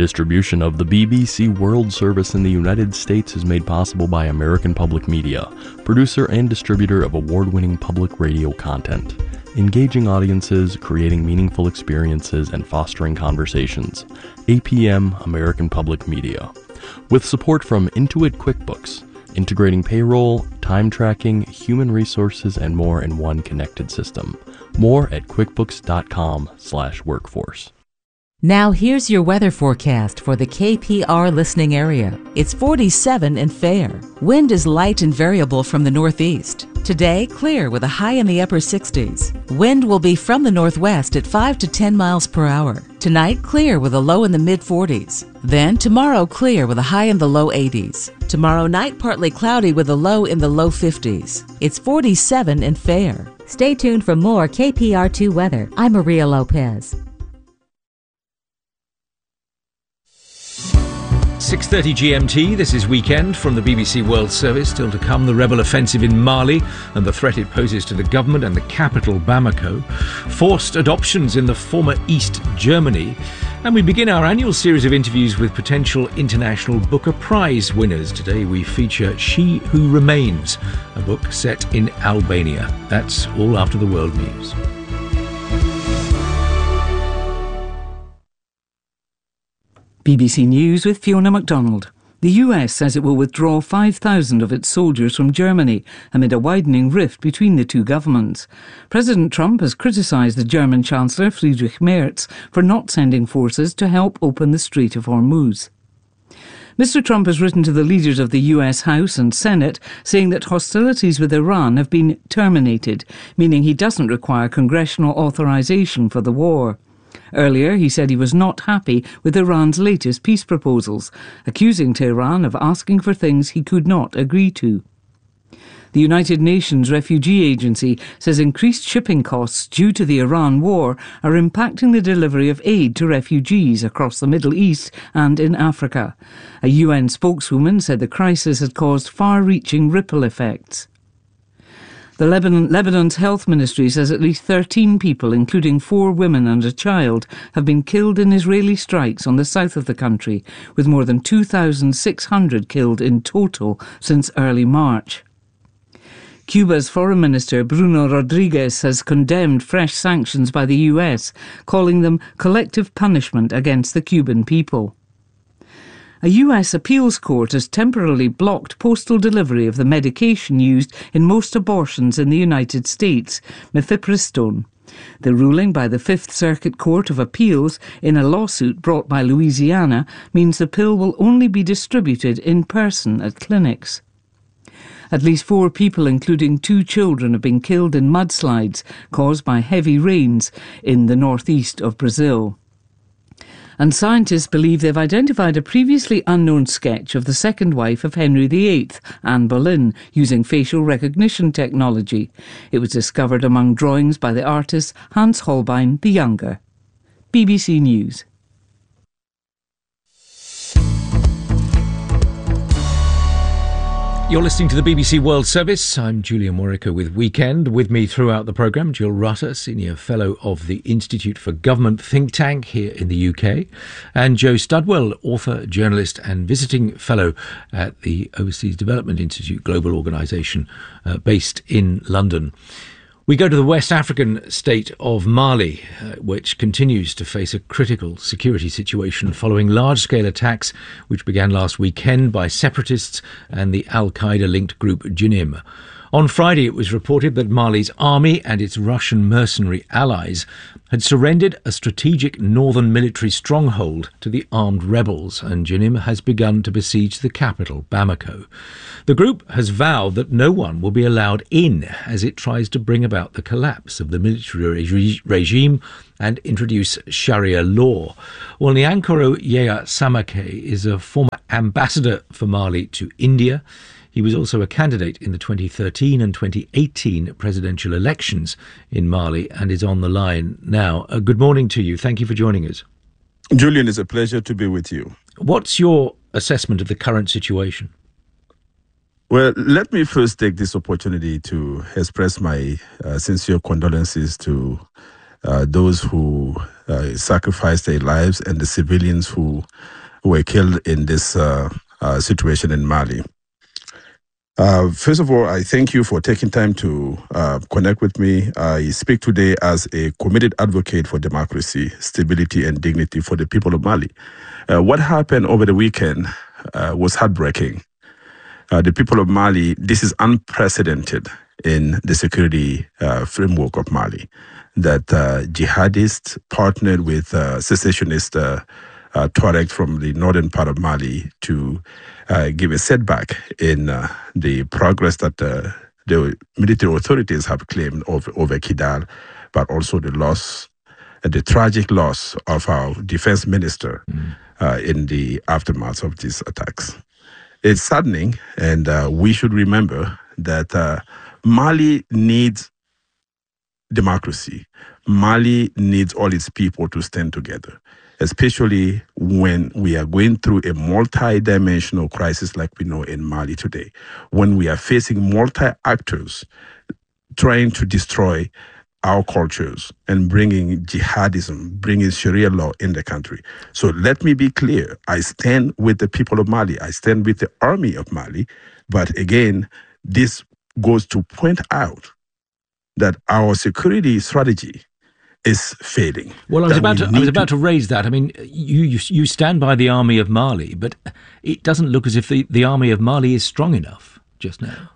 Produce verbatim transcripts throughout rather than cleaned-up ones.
Distribution of the B B C World Service in the United States is made possible by American Public Media, producer and distributor of award-winning public radio content. Engaging audiences, creating meaningful experiences, and fostering conversations. A P M American Public Media. With support from Intuit QuickBooks, integrating payroll, time tracking, human resources, and more in one connected system. More at quickbooks.com slash workforce. Now here's your weather forecast for the K P R listening area. It's forty-seven and fair. Wind is light and variable from the northeast. Today, clear with a high in the upper sixties. Wind will be from the northwest at five to ten miles per hour. Tonight, clear with a low in the mid forties. Then tomorrow, clear with a high in the low eighties. Tomorrow night, partly cloudy with a low in the low fifties. It's forty-seven and fair. Stay tuned for more K P R two weather. I'm Maria Lopez. six thirty G M T, this is Weekend from the B B C World Service. Still to come, the rebel offensive in Mali and the threat it poses to the government and the capital, Bamako. Forced adoptions in the former East Germany. And we begin our annual series of interviews with potential International Booker Prize winners. Today we feature She Who Remains, a book set in Albania. That's all after the world news. B B C News with Fiona MacDonald. The U S says it will withdraw five thousand of its soldiers from Germany amid a widening rift between the two governments. President Trump has criticised the German Chancellor Friedrich Merz for not sending forces to help open the Strait of Hormuz. Mister Trump has written to the leaders of the U S House and Senate saying that hostilities with Iran have been terminated, meaning he doesn't require congressional authorization for the war. Earlier, he said he was not happy with Iran's latest peace proposals, accusing Tehran of asking for things he could not agree to. The United Nations Refugee Agency says increased shipping costs due to the Iran war are impacting the delivery of aid to refugees across the Middle East and in Africa. A U N spokeswoman said the crisis had caused far-reaching ripple effects. The Lebanon, Lebanon's health ministry says at least thirteen people, including four women and a child, have been killed in Israeli strikes on the south of the country, with more than two thousand six hundred killed in total since early March. Cuba's Foreign Minister Bruno Rodriguez has condemned fresh sanctions by the U S, calling them collective punishment against the Cuban people. A U S appeals court has temporarily blocked postal delivery of the medication used in most abortions in the United States, mifepristone. The ruling by the Fifth Circuit Court of Appeals in a lawsuit brought by Louisiana means the pill will only be distributed in person at clinics. At least four people, including two children, have been killed in mudslides caused by heavy rains in the northeast of Brazil. And scientists believe they've identified a previously unknown sketch of the second wife of Henry the Eighth, Anne Boleyn, using facial recognition technology. It was discovered among drawings by the artist Hans Holbein the Younger. B B C News. You're listening to the B B C World Service. I'm Julian Warwicker with Weekend. With me throughout the programme, Jill Rutter, Senior Fellow of the Institute for Government think tank here in the U K, and Joe Studwell, author, journalist and visiting fellow at the Overseas Development Institute global organisation uh, based in London. We go to the West African state of Mali, uh, which continues to face a critical security situation following large-scale attacks which began last weekend by separatists and the al-Qaeda-linked group Jinim. On Friday, it was reported that Mali's army and its Russian mercenary allies had surrendered a strategic northern military stronghold to the armed rebels, and Jinim has begun to besiege the capital, Bamako. The group has vowed that no one will be allowed in as it tries to bring about the collapse of the military re- regime and introduce Sharia law. Well, Nyankoro Yaya Samake is a former ambassador for Mali to India. He was also a candidate in the twenty thirteen and twenty eighteen presidential elections in Mali and is on the line now. Uh, good morning to you. Thank you for joining us. Julian, it's a pleasure to be with you. What's your assessment of the current situation? Well, let me first take this opportunity to express my uh, sincere condolences to uh, those who uh, sacrificed their lives and the civilians who were killed in this uh, uh, situation in Mali. Uh, first of all, I thank you for taking time to uh, connect with me. I speak today as a committed advocate for democracy, stability, and dignity for the people of Mali. Uh, what happened over the weekend uh, was heartbreaking. Uh, the people of Mali, this is unprecedented in the security uh, framework of Mali, that uh, jihadists partnered with uh, secessionist uh, uh, Tuareg from the northern part of Mali to uh, give a setback in uh, the progress that uh, the military authorities have claimed over, over Kidal, but also the loss, uh, the tragic loss of our defense minister mm. uh, in the aftermath of these attacks. It's saddening, and uh, we should remember that uh, Mali needs democracy. Mali needs all its people to stand together, especially when we are going through a multi-dimensional crisis like we know in Mali today, when we are facing multi-actors trying to destroy our cultures and bringing jihadism, bringing Sharia law in the country. So let me be clear. I stand with the people of Mali. I stand with the army of Mali. But again, this goes to point out that our security strategy is failing. Well, I was about to, I was about to raise that. I mean, you, you you stand by the army of Mali, but it doesn't look as if the, the army of Mali is strong enough just now.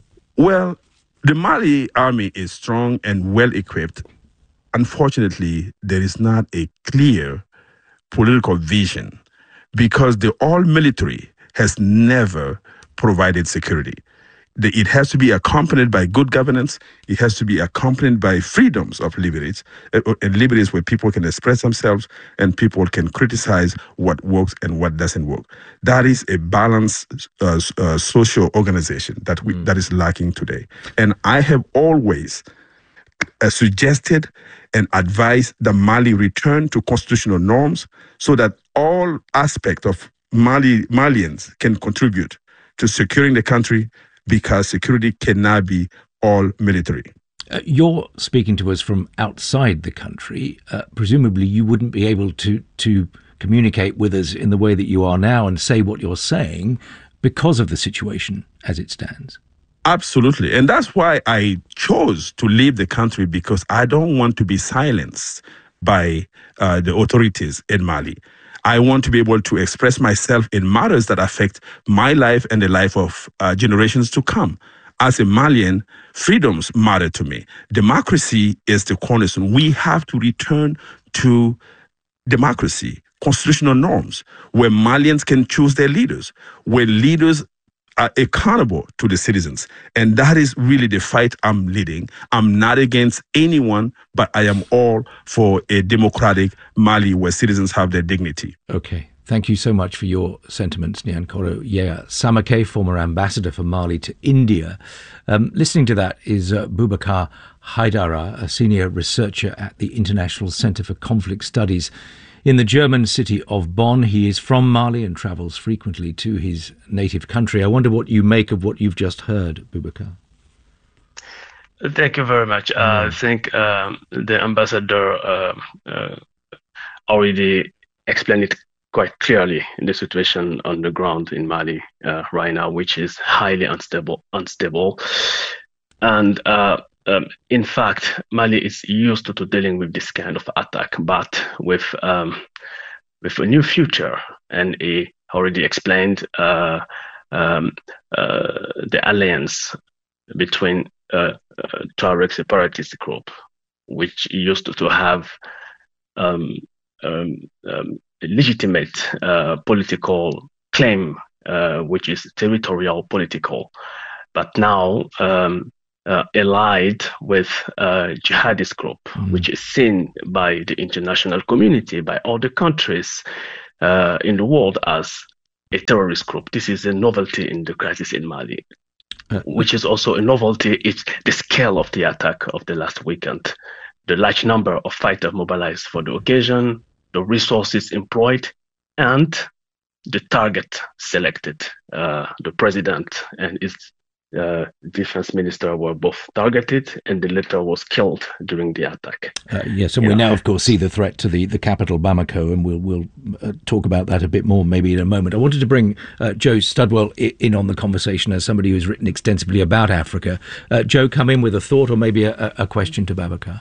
Well, the Mali army is strong and well-equipped. Unfortunately, there is not a clear political vision because the all-military has never provided security. It has to be accompanied by good governance. It has to be accompanied by freedoms of liberties, and liberties where people can express themselves and people can criticize what works and what doesn't work. That is a balanced uh, uh, social organization that we, mm. that is lacking today. And I have always uh, suggested and advised that Mali return to constitutional norms so that all aspects of Mali Malians can contribute to securing the country, because security cannot be all military. Uh, you're speaking to us from outside the country. Uh, presumably you wouldn't be able to, to communicate with us in the way that you are now and say what you're saying because of the situation as it stands. Absolutely. And that's why I chose to leave the country, because I don't want to be silenced by uh, the authorities in Mali. I want to be able to express myself in matters that affect my life and the life of uh, generations to come. As a Malian, freedoms matter to me. Democracy is the cornerstone. We have to return to democracy, constitutional norms, where Malians can choose their leaders, where leaders are accountable to the citizens. And that is really the fight I'm leading. I'm not against anyone, but I am all for a democratic Mali where citizens have their dignity. Okay. Thank you so much for your sentiments, Nyankoro Yaya Samake, former ambassador for Mali to India. Um, listening to that is uh, Boubacar Haidara, a senior researcher at the International Center for Conflict Studies in the German city of Bonn. He is from Mali and travels frequently to his native country. I wonder what you make of what you've just heard, Boubacar. Thank you very much. Mm. Uh, I think um, the ambassador uh, uh, already explained it quite clearly in the situation on the ground in Mali uh, right now, which is highly unstable. unstable. And uh, Um, in fact, Mali is used to, to dealing with this kind of attack, but with um, with a new future. And he already explained uh, um, uh, the alliance between uh, uh, Tuareg separatist group, which used to, to have um, um, um, a legitimate uh, political claim, uh, which is territorial political, but now um, Uh, allied with a jihadist group, mm-hmm. which is seen by the international community, by other countries uh, in the world as a terrorist group. This is a novelty in the crisis in Mali, uh, which is also a novelty. It's the scale of the attack of the last weekend, the large number of fighters mobilized for the occasion, the resources employed, and the target selected, uh, the president and his uh, defense minister were both targeted, and the latter was killed during the attack. Uh, yes, and you we know. now, of course, see the threat to the, the capital, Bamako, and we'll we'll uh, talk about that a bit more maybe in a moment. I wanted to bring uh, Joe Studwell in on the conversation as somebody who's written extensively about Africa. Uh, Joe, come in with a thought or maybe a, a question to Babacar.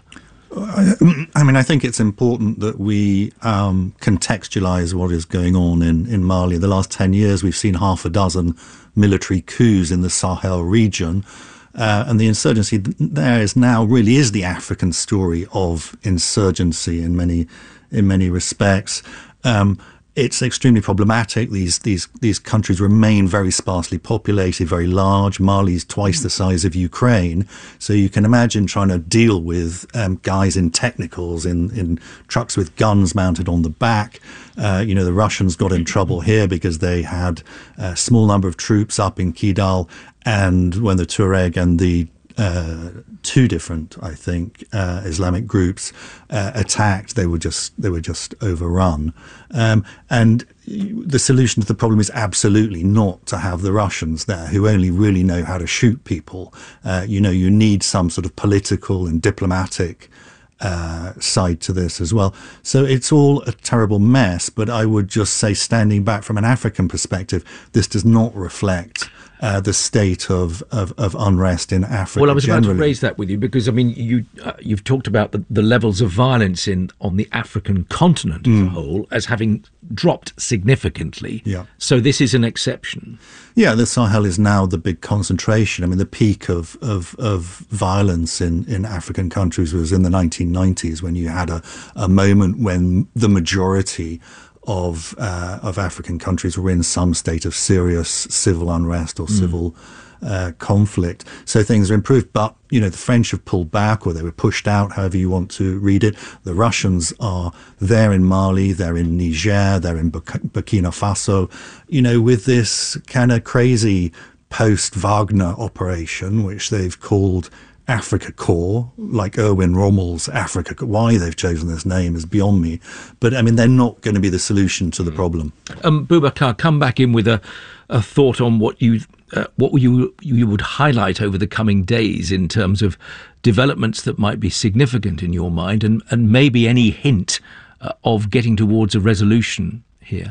I mean, I think it's important that we um, contextualize what is going on in, in Mali. The last ten years, we've seen half a dozen military coups in the Sahel region. Uh, and the insurgency there is now really is the African story of insurgency in many in many respects. Um, it's extremely problematic. These these these countries remain very sparsely populated, very large. Mali's twice the size of Ukraine, so you can imagine trying to deal with um, guys in technicals in in trucks with guns mounted on the back. Uh, you know, the Russians got in trouble here because they had a small number of troops up in Kidal, and when the Tuareg and the uh, two different, I think, uh, Islamic groups uh, attacked, they were just they were just overrun. Um, and the solution to the problem is absolutely not to have the Russians there, who only really know how to shoot people. Uh, you know, you need some sort of political and diplomatic Uh, side to this as well. So it's all a terrible mess, but I would just say, standing back from an African perspective, this does not reflect uh, the state of, of, of unrest in Africa. Well, I was generally. about to raise that with you because, I mean, you, uh, you've talked about the, the levels of violence in on the African continent as mm. a whole as having dropped significantly. Yeah. So this is an exception. Yeah, the Sahel is now the big concentration. I mean, the peak of, of, of violence in, in African countries was in the nineteen nineties, when you had a, a moment when the majority of uh, of African countries were in some state of serious civil unrest or mm. civil uh, conflict. So things are improved. But, you know, the French have pulled back, or they were pushed out, however you want to read it. The Russians are there in Mali, they're in Niger, they're in Buk- Burkina Faso, you know, with this kind of crazy post-Wagner operation, which they've called Africa Corps, like Erwin Rommel's Africa. Why they've chosen this name is beyond me. But, I mean, they're not going to be the solution to the problem. Um, Boubacar, come back in with a, a thought on what you uh, what you you would highlight over the coming days in terms of developments that might be significant in your mind, and, and maybe any hint uh, of getting towards a resolution here.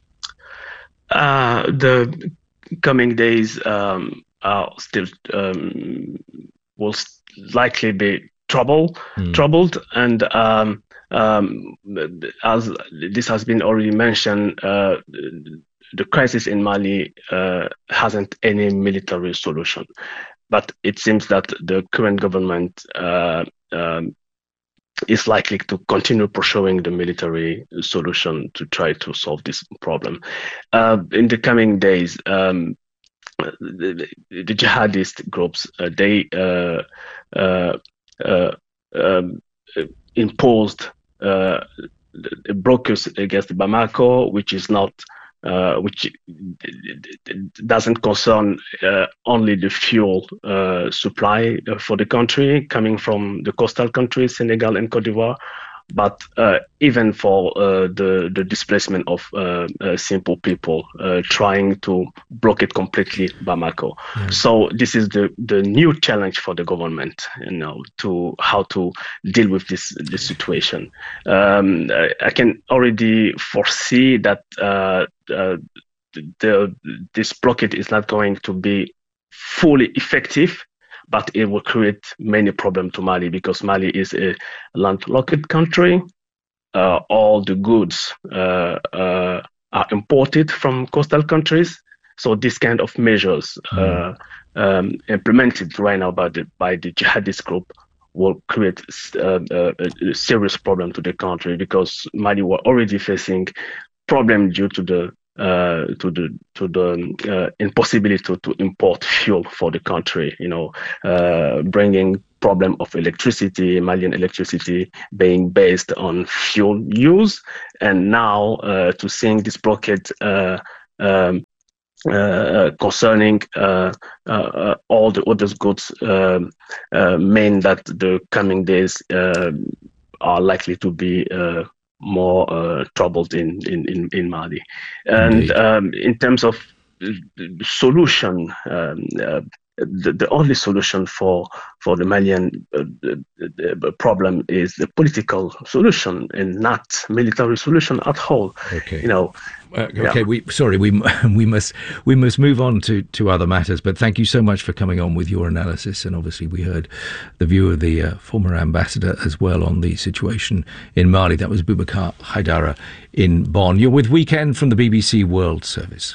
Uh, the coming days um, are still um, will likely be trouble, mm. troubled, and um, um, as this has been already mentioned, uh, the crisis in Mali uh, hasn't any military solution, but it seems that the current government uh, um, is likely to continue pursuing the military solution to try to solve this problem. Uh, in the coming days, um, the, the jihadist groups, uh, they uh, uh, uh, um, imposed uh, a blocus against Bamako, which is not Uh, which doesn't concern uh, only the fuel uh, supply for the country coming from the coastal countries, Senegal and Cote d'Ivoire, but uh, even for uh, the, the displacement of uh, uh, simple people, uh, trying to block it completely, Bamako. Yeah. So this is the, the new challenge for the government, you know, to how to deal with this, this situation. Um, I, I can already foresee that uh, uh, the, this blockade is not going to be fully effective, but it will create many problems to Mali, because Mali is a landlocked country. Uh, all the goods uh, uh, are imported from coastal countries. So this kind of measures mm. uh, um, implemented right now by the, by the jihadist group will create uh, uh, a serious problem to the country, because Mali were already facing problem due to the Uh, to the to the uh, impossibility to, to import fuel for the country, you know, uh, bringing problem of electricity, Malian electricity being based on fuel use, and now uh, to seeing this blockade uh, um, uh, concerning uh, uh, uh, all the other goods um, uh, mean that the coming days uh, are likely to be uh, more uh, troubled in, in, in Mali. And um, in terms of solution, um, uh, the, the only solution for for the Malian uh, the, the problem is the political solution and not military solution at all. Okay. You know. Uh, okay, yeah. we sorry, we we must we must move on to, to other matters. But thank you so much for coming on with your analysis. And obviously, we heard the view of the uh, former ambassador as well on the situation in Mali. That was Boubacar Haidara in Bonn. You're with Weekend from the B B C World Service.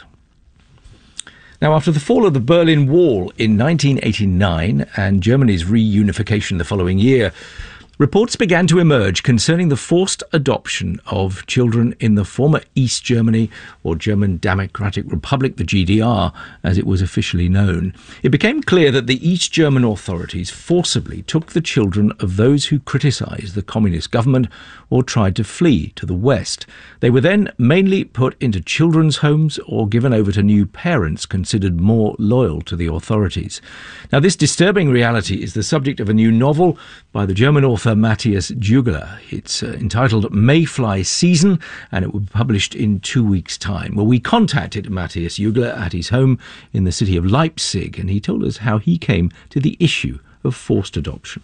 Now, after the fall of the Berlin Wall in nineteen eighty-nine and Germany's reunification the following year, reports began to emerge concerning the forced adoption of children in the former East Germany, or German Democratic Republic, the G D R, as it was officially known. It became clear that the East German authorities forcibly took the children of those who criticised the communist government or tried to flee to the West. They were then mainly put into children's homes or given over to new parents considered more loyal to the authorities. Now, this disturbing reality is the subject of a new novel by the German author Matthias Jügler. It's uh, entitled Mayfly Season, and it will be published in two weeks' time. Well, we contacted Matthias Jügler at his home in the city of Leipzig, and he told us how he came to the issue of forced adoption.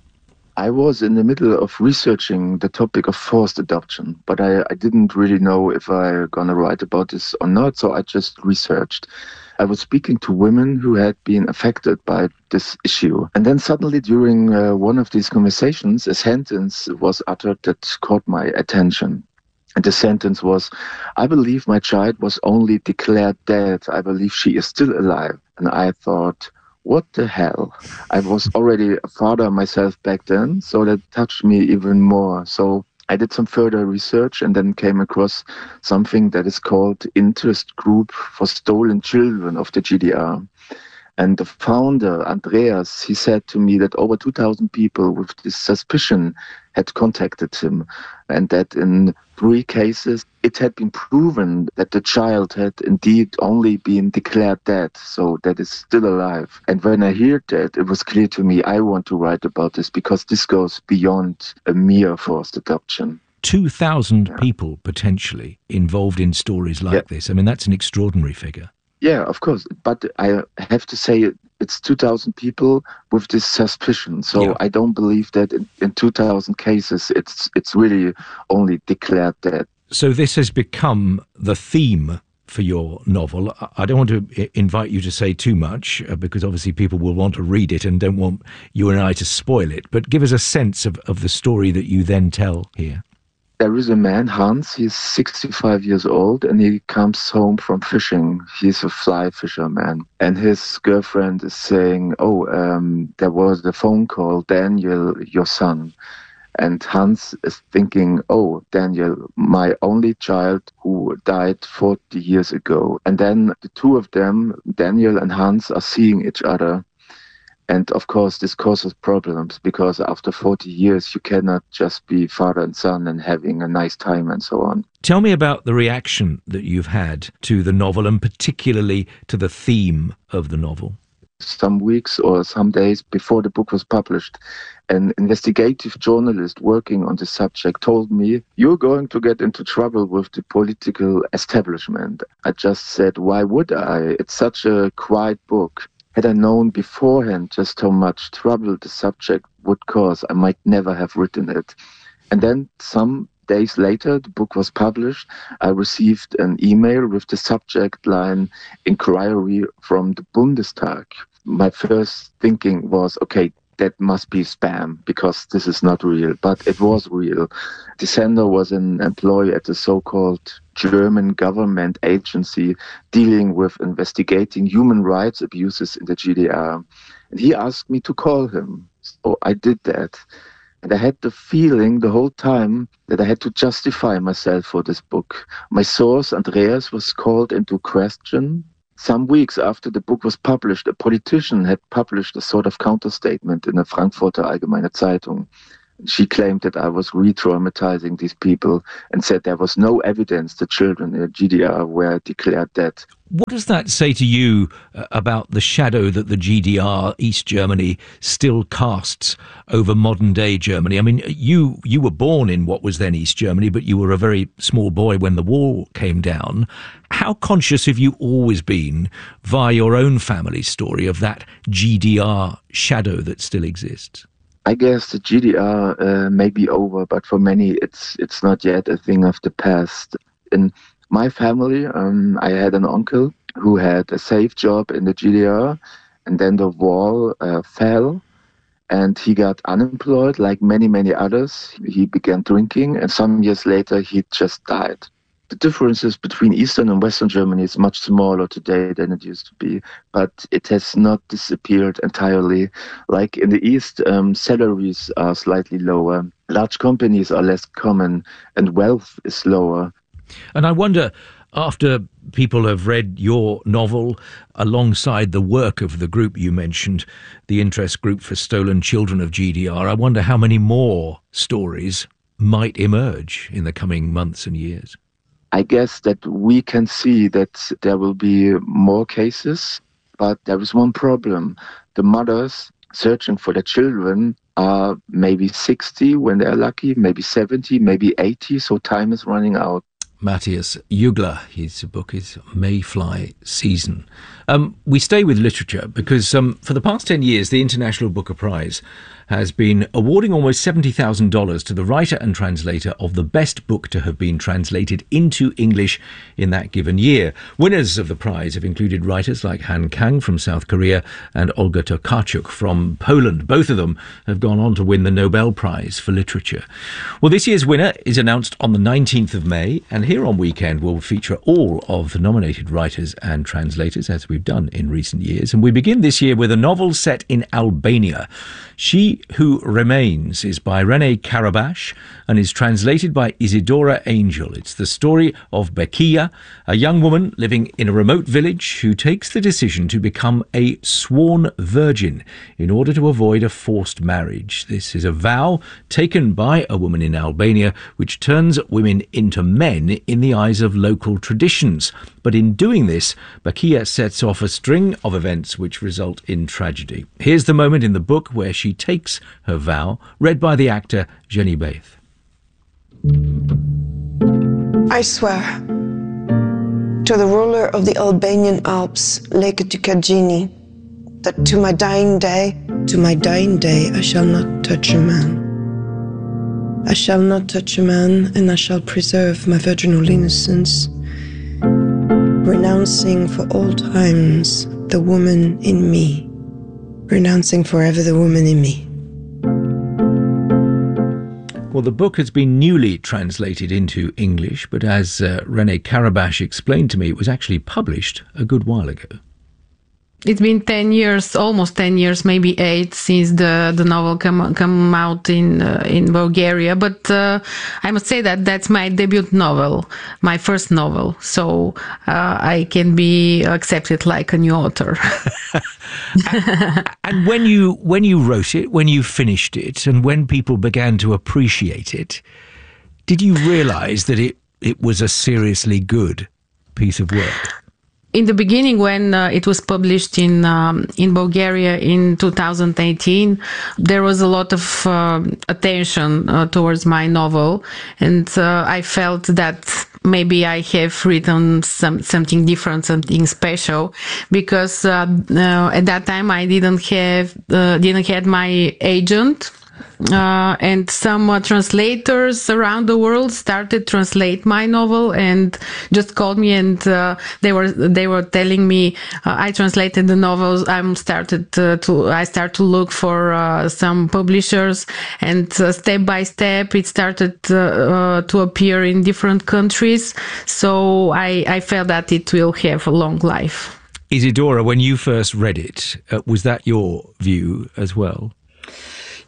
I was in the middle of researching the topic of forced adoption, but I, I didn't really know if I were going to write about this or not, so I just researched. I was speaking to women who had been affected by this issue. And then suddenly during uh, one of these conversations, a sentence was uttered that caught my attention. And the sentence was, "I believe my child was only declared dead. I believe she is still alive." And I thought, what the hell? I was already a father myself back then, so that touched me even more. So I did some further research and then came across something that is called Interest Group for Stolen Children of the G D R. And the founder, Andreas, he said to me that over two thousand people with this suspicion had contacted him, and that in three cases it had been proven that the child had indeed only been declared dead, so that is still alive. And when I heard that, it was clear to me I want to write about this, because this goes beyond a mere forced adoption. two thousand yeah. people potentially involved in stories like yeah. this. I mean, that's an extraordinary figure. Yeah, of course. But I have to say it's two thousand people with this suspicion. So yeah. I don't believe that in, in two thousand cases it's it's really only declared dead. So this has become the theme for your novel. I don't want to invite you to say too much, uh, because obviously people will want to read it and don't want you and I to spoil it. But give us a sense of, of the story that you then tell here. There is a man, Hans, he's sixty-five years old, and he comes home from fishing. He's a fly fisherman. And his girlfriend is saying, oh, um, there was a phone call, Daniel, your son. And Hans is thinking, oh, Daniel, my only child who died forty years ago. And then the two of them, Daniel and Hans, are seeing each other. And of course, this causes problems, because after forty years, you cannot just be father and son and having a nice time and so on. Tell me about the reaction that you've had to the novel, and particularly to the theme of the novel. Some weeks or some days before the book was published, an investigative journalist working on the subject told me, "You're going to get into trouble with the political establishment." I just said, why would I? It's such a quiet book. Had I known beforehand just how much trouble the subject would cause, I might never have written it. And then some days later, the book was published. I received an email with the subject line, "Inquiry from the Bundestag." My first thinking was, okay, that must be spam, because this is not real. But it was real. The sender was an employee at the so-called German government agency dealing with investigating human rights abuses in the G D R. And he asked me to call him. So I did that. And I had the feeling the whole time that I had to justify myself for this book. My source, Andreas, was called into question. Some weeks after the book was published, a politician had published a sort of counter-statement in the Frankfurter Allgemeine Zeitung. She claimed that I was re-traumatizing these people and said there was no evidence the children in the G D R were declared dead. What does that say to you uh, about the shadow that the G D R, East Germany, still casts over modern-day Germany? I mean, you you were born in what was then East Germany, but you were a very small boy when the wall came down. How conscious have you always been, via your own family story, of that G D R shadow that still exists? I guess the G D R uh, may be over, but for many it's it's not yet a thing of the past. In my family, um, I had an uncle who had a safe job in the G D R, and then the wall uh, fell, and he got unemployed like many, many others. He began drinking, and some years later he just died. The differences between Eastern and Western Germany is much smaller today than it used to be, but it has not disappeared entirely. Like in the East, um, salaries are slightly lower, large companies are less common, and wealth is lower. And I wonder, after people have read your novel alongside the work of the group you mentioned, the Interest Group for Stolen Children of G D R, I wonder how many more stories might emerge in the coming months and years. I guess that we can see that there will be more cases, but there is one problem. The mothers searching for their children are maybe sixty when they're lucky, maybe seventy, maybe eighty, so time is running out. Matthias Jugler, his book is Mayfly Season. Um, we stay with literature because um, for the past ten years, the International Booker Prize has been awarding almost seventy thousand dollars to the writer and translator of the best book to have been translated into English in that given year. Winners of the prize have included writers like Han Kang from South Korea and Olga Tokarczuk from Poland. Both of them have gone on to win the Nobel Prize for Literature. Well, this year's winner is announced on the nineteenth of May, and here on Weekend we'll feature all of the nominated writers and translators, as we've done in recent years. And we begin this year with a novel set in Albania. She Who Remains is by Rene Karabash and is translated by Isidora Angel. It's the story of Bekia, a young woman living in a remote village who takes the decision to become a sworn virgin in order to avoid a forced marriage. This is a vow taken by a woman in Albania which turns women into men in the eyes of local traditions. But in doing this, Bekia sets off a string of events which result in tragedy. Here's the moment in the book where she takes her vow, read by the actor Jenny Baith. I swear to the ruler of the Albanian Alps, Leke Tukajini, that to my dying day, to my dying day, I shall not touch a man. I shall not touch a man, and I shall preserve my virginal innocence, renouncing for all times the woman in me, renouncing forever the woman in me. Well, the book has been newly translated into English, but as uh, Rene Karabash explained to me, it was actually published a good while ago. It's been ten years, almost ten years, maybe eight, since the, the novel come come out in uh, in Bulgaria. But uh, I must say that that's my debut novel, my first novel. So uh, I can be accepted like a new author. and, and when you when you wrote it, when you finished it, and when people began to appreciate it, did you realise that it it was a seriously good piece of work? In the beginning, when uh, it was published in um, in Bulgaria in two thousand eighteen, there was a lot of uh, attention uh, towards my novel, and uh, I felt that maybe I have written some something different, something special, because uh, uh, at that time I didn't have uh, didn't have my agent. Uh, and some uh, translators around the world started translate my novel and just called me, and uh, they were they were telling me uh, I translated the novels. I'm started uh, to I start to look for uh, some publishers, and uh, step by step it started uh, uh, to appear in different countries. So I I felt that it will have a long life. Isidora, when you first read it, uh, was that your view as well?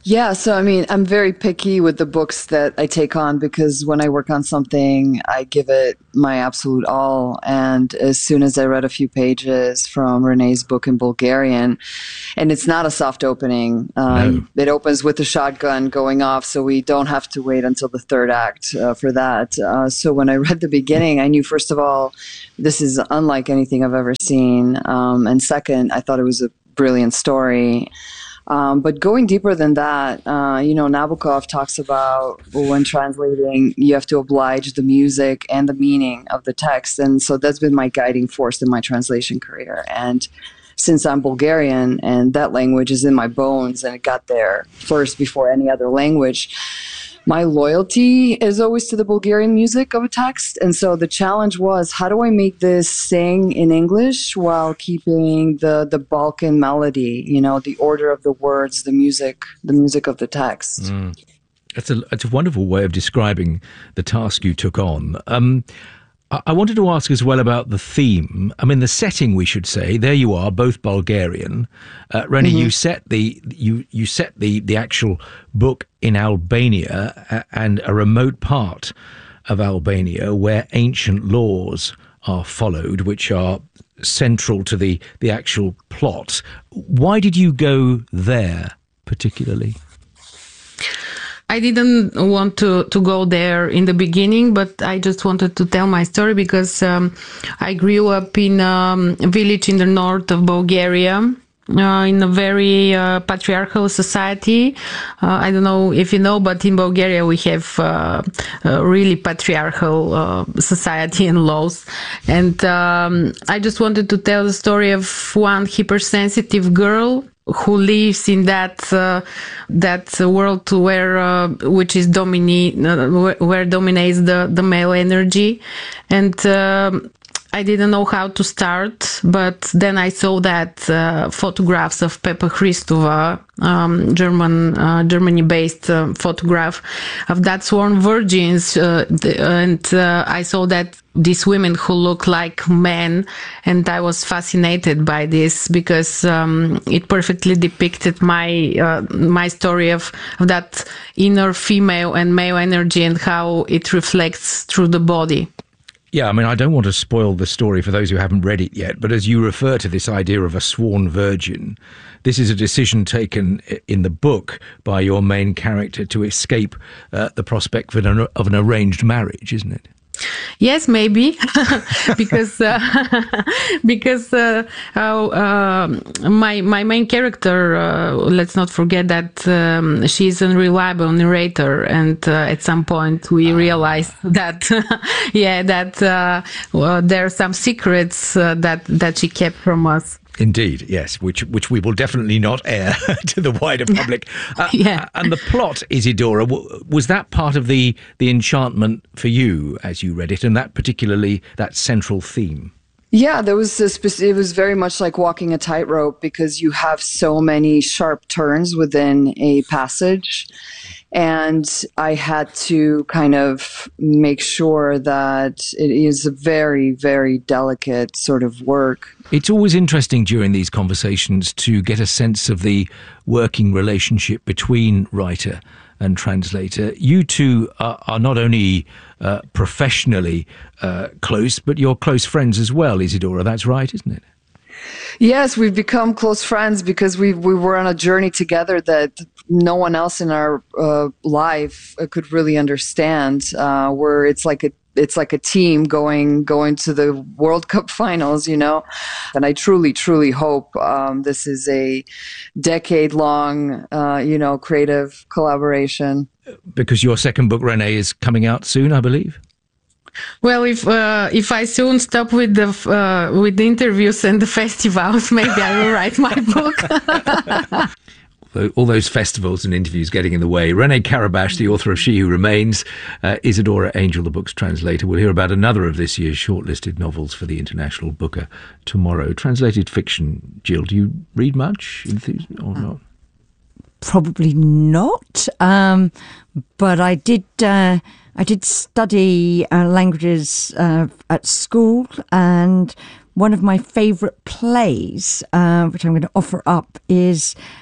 Yeah, so I mean, I'm very picky with the books that I take on because when I work on something, I give it my absolute all. And as soon as I read a few pages from Renee's book in Bulgarian, and it's not a soft opening, um, no. It opens with a shotgun going off, so we don't have to wait until the third act uh, for that. Uh, so when I read the beginning, I knew, first of all, this is unlike anything I've ever seen. Um, and second, I thought it was a brilliant story. Um, but going deeper than that, uh, you know, Nabokov talks about when translating, you have to oblige the music and the meaning of the text. And so that's been my guiding force in my translation career. And since I'm Bulgarian and that language is in my bones and it got there first before any other language, my loyalty is always to the Bulgarian music of a text. And so the challenge was, how do I make this sing in English while keeping the, the Balkan melody, you know, the order of the words, the music, the music of the text. Mm. That's a, that's a wonderful way of describing the task you took on. Um, I wanted to ask as well about the theme. I mean, the setting, we should say. There you are, both Bulgarian. Uh, Renee, mm-hmm. you set the you you set the the actual book in Albania and a remote part of Albania where ancient laws are followed, which are central to the the actual plot. Why did you go there particularly? I didn't want to, to go there in the beginning, but I just wanted to tell my story because um, I grew up in um, a village in the north of Bulgaria, uh, in a very uh, patriarchal society. Uh, I don't know if you know, but in Bulgaria we have uh, a really patriarchal uh, society and laws. And um, I just wanted to tell the story of one hypersensitive girl who lives in that uh, that world where uh, which is dominate uh, where, where dominates the the male energy, and uh, I didn't know how to start, but then I saw that uh, photographs of Pepa Christova, um, German uh, Germany-based uh, photograph of that sworn virgins, uh, the, and uh, I saw that these women who look like men, and I was fascinated by this because um, it perfectly depicted my uh, my story of, of that inner female and male energy and how it reflects through the body. Yeah, I mean, I don't want to spoil the story for those who haven't read it yet, but as you refer to this idea of a sworn virgin, this is a decision taken in the book by your main character to escape uh, the prospect of an, of an arranged marriage, isn't it? Yes, maybe, because uh, because uh, uh, my my main character. Uh, let's not forget that um, she's an unreliable narrator, and uh, at some point we realized that, yeah, that uh, well, there are some secrets uh, that that she kept from us. Indeed, yes, which which we will definitely not air to the wider public. Uh, yeah. And the plot, Isidora, was that part of the, the enchantment for you as you read it, and that particularly, that central theme? Yeah, there was a speci- it was very much like walking a tightrope because you have so many sharp turns within a passage. And I had to kind of make sure that it is a very, very delicate sort of work. It's always interesting during these conversations to get a sense of the working relationship between writer and translator. You two are, are not only uh, professionally uh, close, but you're close friends as well, Isidora. That's right, isn't it? Yes, we've become close friends because we we were on a journey together that no one else in our uh, life could really understand. Uh, where it's like a it's like a team going going to the World Cup finals, you know. And I truly, truly hope um, this is a decade long, uh, you know, creative collaboration. Because your second book, Renee, is coming out soon, I believe. Well, if uh, if I soon stop with the uh, with the interviews and the festivals, maybe I will write my book. All those festivals and interviews getting in the way. Renee Karabash, the author of She Who Remains, uh, Isidora Angel, the book's translator. We'll hear about another of this year's shortlisted novels for the International Booker tomorrow. Translated fiction. Jill, do you read much or not? Probably not, um, but I did. Uh, I did study uh, languages uh, at school, and one of my favourite plays, uh, which I'm going to offer up, is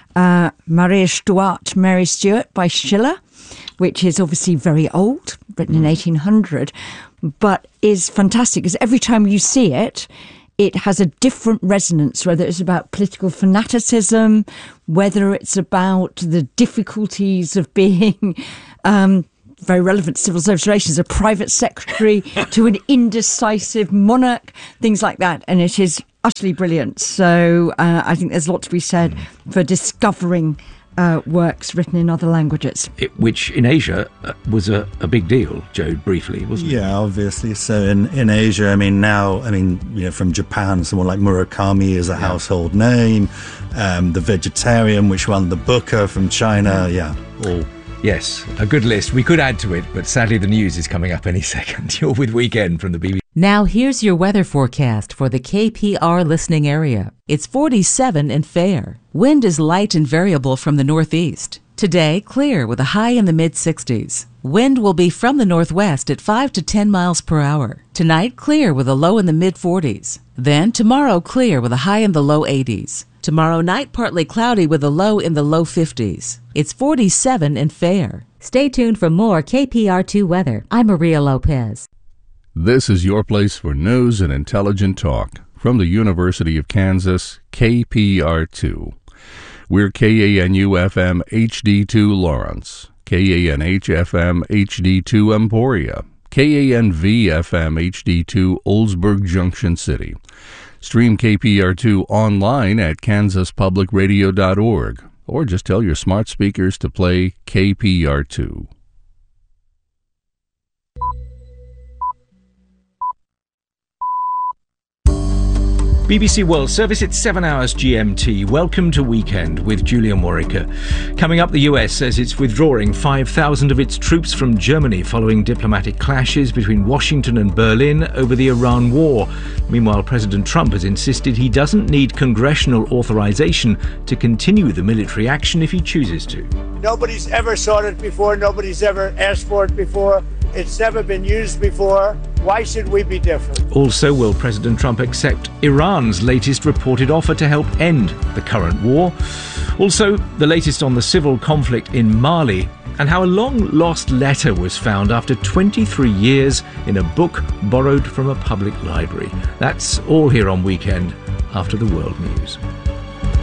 uh, Maria Stuart, Mary Stuart by Schiller, which is obviously very old, written in eighteen hundred, but is fantastic because every time you see it, it has a different resonance, whether it's about political fanaticism, whether it's about the difficulties of being um, very relevant to civil service relations, a private secretary to an indecisive monarch, things like that. And it is utterly brilliant. So uh, I think there's a lot to be said for discovering Uh, works written in other languages. It, which in Asia uh, was a, a big deal, Joe, briefly, wasn't it? Yeah, obviously. So in, in Asia, I mean, now, I mean, you know, from Japan, someone like Murakami is a yeah. household name. Um, the Vegetarian, which won the Booker from China, yeah, all. Yes, a good list. We could add to it, but sadly the news is coming up any second. You're with Weekend from the B B C. Now here's your weather forecast for the K P R listening area. It's forty-seven and fair. Wind is light and variable from the northeast. Today, clear with a high in the mid-sixties. Wind will be from the northwest at five to ten miles per hour. Tonight, clear with a low in the mid-forties. Then tomorrow, clear with a high in the low eighties. Tomorrow night, partly cloudy with a low in the low fifties. It's forty-seven and fair. Stay tuned for more K P R two weather. I'm Maria Lopez. This is your place for news and intelligent talk. From the University of Kansas, K P R two. We're K A N U F M H D two Lawrence, K A N H F M H D two Emporia, K A N V F M H D two Oldsburg Junction City. Stream K P R two online at kansas public radio dot org, or just tell your smart speakers to play K P R two. B B C World Service, it's seven hours G M T. Welcome to Weekend with Julia Morica. Coming up, the U S says it's withdrawing five thousand of its troops from Germany following diplomatic clashes between Washington and Berlin over the Iran war. Meanwhile, President Trump has insisted he doesn't need congressional authorization to continue the military action if he chooses to. Nobody's ever sought it before. Nobody's ever asked for it before. It's never been used before. Why should we be different? Also, will President Trump accept Iran's latest reported offer to help end the current war? Also, the latest on the civil conflict in Mali and how a long-lost letter was found after twenty-three years in a book borrowed from a public library. That's all here on Weekend after the world news.